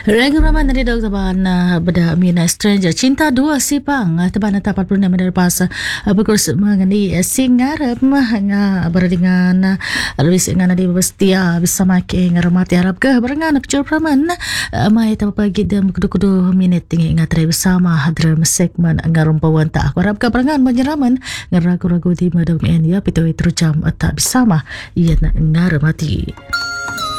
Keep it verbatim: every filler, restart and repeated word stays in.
Ragu Rahman dari Dok Taban Beda Mina Stranger Cinta Dua Sipang Taban Tapan Purna Mandar Pasa Berkurus mengenai Singarap Nga Berdingan Luis Ngana di Bestia Bersama ke Ngarmati Arab ke Berengan Pecul Praman Mai Tapa Pagi Dan Kudu-kudu Minit Tinggi Ngatrai Bersama Hadram Segmen Ngarumpawan Tak Aku Arab ke Berengan Menyeraman Ngaragu-ragu di Madam Enia Pitui Terujam Tak Bersama Ia Nak Ngarmati